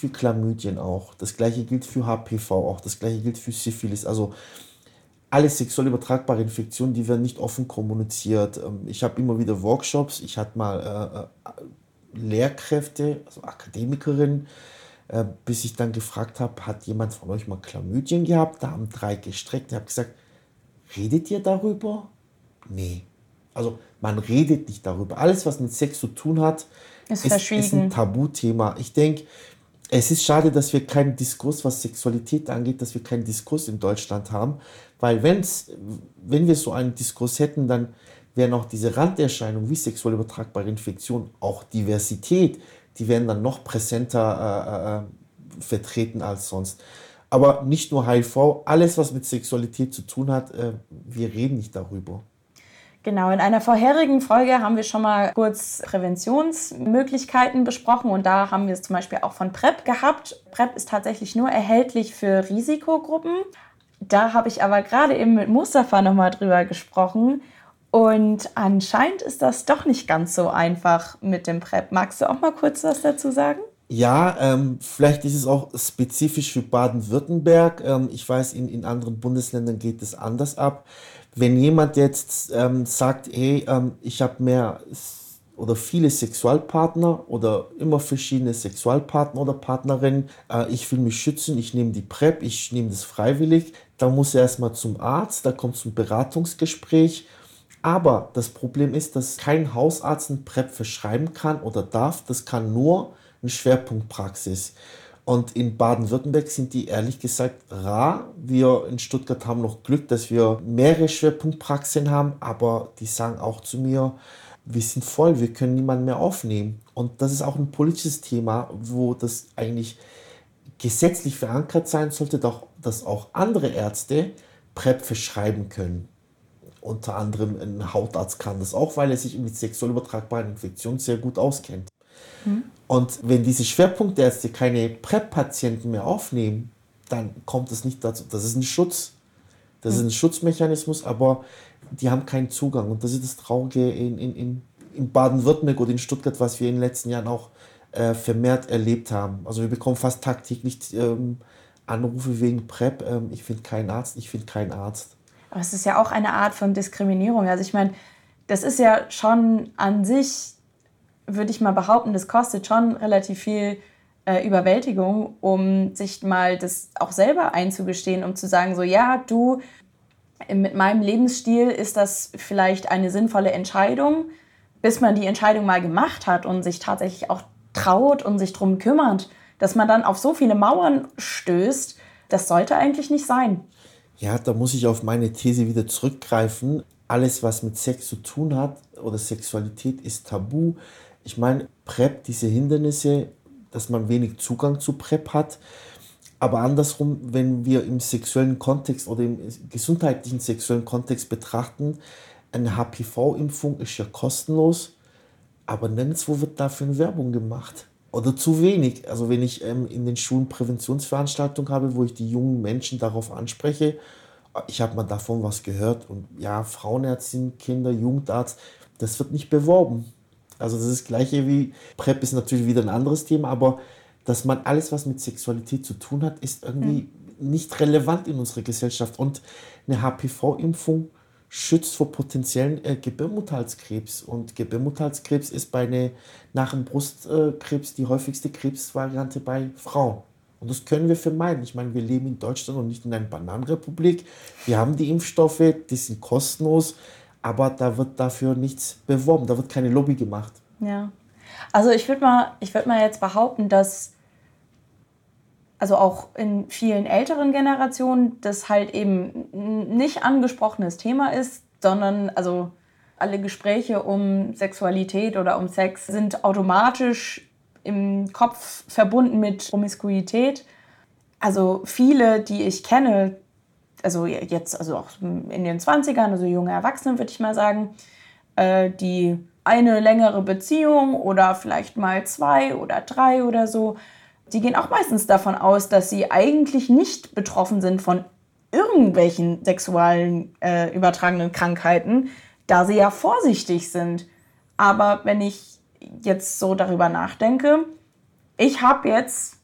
für Chlamydien auch. Das gleiche gilt für HPV auch. Das gleiche gilt für Syphilis. Also alle sexuell übertragbare Infektionen, die werden nicht offen kommuniziert. Ich habe immer wieder Workshops. Ich hatte mal Lehrkräfte, also Akademikerinnen, bis ich dann gefragt habe, hat jemand von euch mal Chlamydien gehabt? Da haben 3 gestreckt. Ich habe gesagt, redet ihr darüber? Nee. Also man redet nicht darüber. Alles, was mit Sex zu tun hat, Ist ist ein verschwiegen. Tabuthema. Ich denke, es ist schade, dass wir keinen Diskurs, was Sexualität angeht, dass wir keinen Diskurs in Deutschland haben. Weil wenn wir so einen Diskurs hätten, dann wären auch diese Randerscheinungen wie sexuell übertragbare Infektionen, auch Diversität, die wären dann noch präsenter vertreten als sonst. Aber nicht nur HIV, alles, was mit Sexualität zu tun hat, wir reden nicht darüber. Genau, in einer vorherigen Folge haben wir schon mal kurz Präventionsmöglichkeiten besprochen und da haben wir es zum Beispiel auch von PrEP gehabt. PrEP ist tatsächlich nur erhältlich für Risikogruppen. Da habe ich aber gerade eben mit Mustafa nochmal drüber gesprochen und anscheinend ist das doch nicht ganz so einfach mit dem PrEP. Magst du auch mal kurz was dazu sagen? Ja, vielleicht ist es auch spezifisch für Baden-Württemberg. Ich weiß, in anderen Bundesländern geht es anders ab. Wenn jemand jetzt sagt, hey, ich habe oder viele Sexualpartner oder immer verschiedene Sexualpartner oder Partnerinnen, ich will mich schützen, ich nehme die PrEP, ich nehme das freiwillig, dann muss er erstmal zum Arzt, da kommt zum Beratungsgespräch. Aber das Problem ist, dass kein Hausarzt ein PrEP verschreiben kann oder darf. Das kann nur eine Schwerpunktpraxis. Und in Baden-Württemberg sind die ehrlich gesagt rar. Wir in Stuttgart haben noch Glück, dass wir mehrere Schwerpunktpraxen haben, aber die sagen auch zu mir, wir sind voll, wir können niemanden mehr aufnehmen. Und das ist auch ein politisches Thema, wo das eigentlich gesetzlich verankert sein sollte, doch, dass auch andere Ärzte PrEP verschreiben können. Unter anderem ein Hautarzt kann das auch, weil er sich mit sexuell übertragbaren Infektionen sehr gut auskennt. Und wenn diese Schwerpunktärzte keine PrEP-Patienten mehr aufnehmen, dann kommt es nicht dazu. Das ist ein Schutz. Das ist ein Schutzmechanismus, aber die haben keinen Zugang. Und das ist das Traurige in Baden-Württemberg oder in Stuttgart, was wir in den letzten Jahren auch vermehrt erlebt haben. Also wir bekommen fast tagtäglich Anrufe wegen PrEP. Ich finde keinen Arzt, ich finde keinen Arzt. Aber es ist ja auch eine Art von Diskriminierung. Also ich meine, das ist ja schon an sich, würde ich mal behaupten, das kostet schon relativ viel Überwältigung, um sich mal das auch selber einzugestehen, um zu sagen, so ja, du, mit meinem Lebensstil ist das vielleicht eine sinnvolle Entscheidung, bis man die Entscheidung mal gemacht hat und sich tatsächlich auch traut und sich drum kümmert, dass man dann auf so viele Mauern stößt, das sollte eigentlich nicht sein. Ja, da muss ich auf meine These wieder zurückgreifen. Alles, was mit Sex zu tun hat oder Sexualität, ist tabu. Ich meine, PrEP, diese Hindernisse, dass man wenig Zugang zu PrEP hat. Aber andersrum, wenn wir im sexuellen Kontext oder im gesundheitlichen sexuellen Kontext betrachten, eine HPV-Impfung ist ja kostenlos, aber nirgendwo wird dafür eine Werbung gemacht. Oder zu wenig. Also wenn ich in den Schulen Präventionsveranstaltungen habe, wo ich die jungen Menschen darauf anspreche, ich habe mal davon was gehört und ja, Frauenärztin, Kinder, Jugendarzt, das wird nicht beworben. Also das ist das Gleiche wie PrEP ist natürlich wieder ein anderes Thema, aber dass man alles, was mit Sexualität zu tun hat, ist irgendwie nicht relevant in unserer Gesellschaft. Und eine HPV-Impfung schützt vor potenziellen Gebärmutterhalskrebs. Und Gebärmutterhalskrebs ist nach dem Brustkrebs die häufigste Krebsvariante bei Frauen. Und das können wir vermeiden. Ich meine, wir leben in Deutschland und nicht in einer Bananenrepublik. Wir haben die Impfstoffe, die sind kostenlos, aber da wird dafür nichts beworben, da wird keine Lobby gemacht. Ja. Also ich würd mal jetzt behaupten, dass also auch in vielen älteren Generationen das halt eben ein nicht angesprochenes Thema ist, sondern also alle Gespräche um Sexualität oder um Sex sind automatisch im Kopf verbunden mit Promiskuität. Also viele, die ich kenne, also jetzt also auch in den Zwanzigern, also junge Erwachsene würde ich mal sagen, die eine längere Beziehung oder vielleicht mal 2 oder 3 oder so, die gehen auch meistens davon aus, dass sie eigentlich nicht betroffen sind von irgendwelchen sexuellen übertragenen Krankheiten, da sie ja vorsichtig sind. Aber wenn ich jetzt so darüber nachdenke, ich habe jetzt